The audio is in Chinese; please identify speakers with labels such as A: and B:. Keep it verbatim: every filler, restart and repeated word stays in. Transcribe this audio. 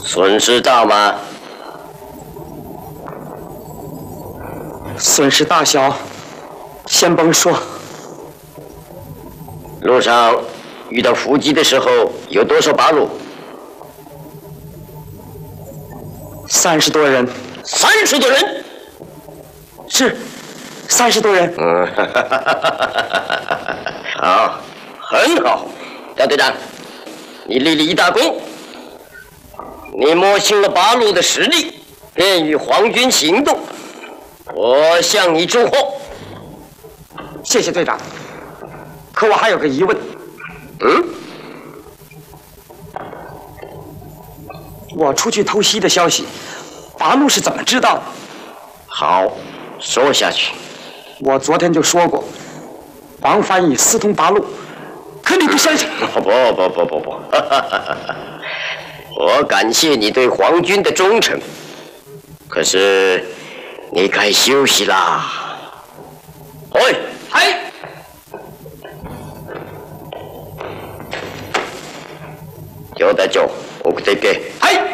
A: 损失大吗？
B: 损失大小，先甭说。
A: 路上遇到伏击的时候，有多少八路？
B: 三十多人。
A: 三十多人？
B: 是，三十多人。
A: 嗯，哈哈哈哈哈！好，很好，大队长，你立了一大功。你摸清了八路的实力，便与皇军行动。我向你祝贺。
B: 谢谢队长。可我还有个疑问。
A: 嗯？
B: 我出去偷袭的消息，八路是怎么知道的？
A: 好，说下去。
B: 我昨天就说过，王翻译私通八路，可你不相信？
A: 不不不不不，我感谢你对皇军的忠诚，可是你该休息啦。喂，嗨！有得做，我这个。
B: はい。